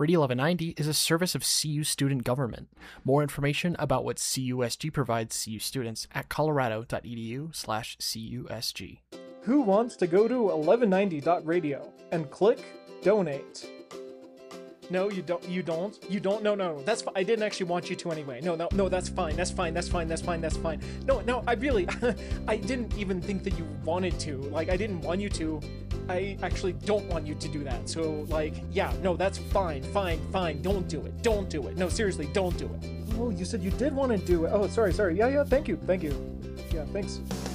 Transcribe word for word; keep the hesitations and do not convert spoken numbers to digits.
Radio eleven ninety is a service of C U student government. More information about what C U S G provides C U students at colorado.edu slash CUSG. Who wants to go to eleven ninety dot radio and click donate? No, you don't. You don't. You don't. No, no, no. That's. I didn't actually want you to anyway. No, no, no. That's fine. That's fine. That's fine. That's fine. That's fine. No, no. I really, I didn't even think that you wanted to. Like, I didn't want you to. I actually don't want you to do that. So, like, yeah. No, that's fine. Fine. Fine. Don't do it. Don't do it. No, seriously, don't do it. Oh, you said you did want to do it. Oh, sorry. Sorry. Yeah, yeah. Thank you. Thank you. Yeah. Thanks.